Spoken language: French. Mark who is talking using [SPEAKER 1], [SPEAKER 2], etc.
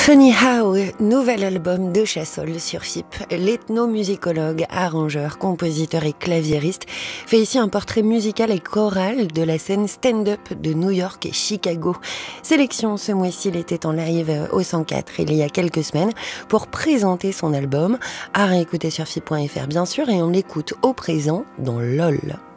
[SPEAKER 1] Funny How, nouvel album de Chassol sur FIP. L'ethnomusicologue, arrangeur, compositeur et claviériste fait ici un portrait musical et choral de la scène stand-up de New York et Chicago. Sélection ce mois-ci, il était en live au 104 il y a quelques semaines pour présenter son album, à réécouter sur FIP.fr bien sûr, et on l'écoute au présent dans LOL.